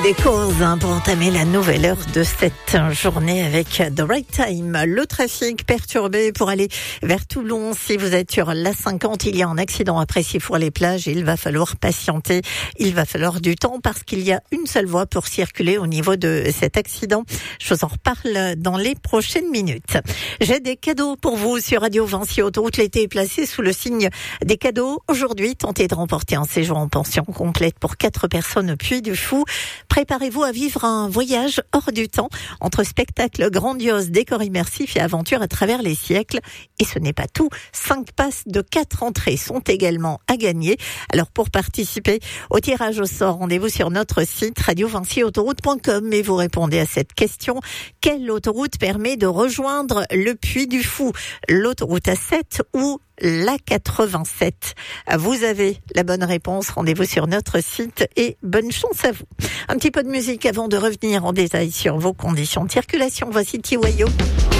Des causes pour entamer la nouvelle heure de cette journée avec The Right Time. Le trafic perturbé pour aller vers Toulon. Si vous êtes sur l'A50, il y a un accident à Précy-Fours-les-Plages. Il va falloir patienter. Il va falloir du temps parce qu'il y a une seule voie pour circuler au niveau de cet accident. Je vous en reparle dans les prochaines minutes. J'ai des cadeaux pour vous sur Radio Vinci Autoroute. L'été est placé sous le signe des cadeaux. Aujourd'hui, tentez de remporter un séjour en pension complète pour 4 personnes au Puy du Fou. Préparez-vous à vivre un voyage hors du temps entre spectacles grandioses, décors immersifs et aventures à travers les siècles. Et ce n'est pas tout. 5 passes de 4 entrées sont également à gagner. Alors pour participer au tirage au sort, rendez-vous sur notre site radiovinciautoroute.com et vous répondez à cette question. Quelle autoroute permet de rejoindre le Puy du Fou? L'autoroute A7 ou la 87? Vous avez la bonne réponse. Rendez-vous sur notre site et bonne chance à vous. Un petit peu de musique avant de revenir en détail sur vos conditions de circulation. Voici Tiwayo.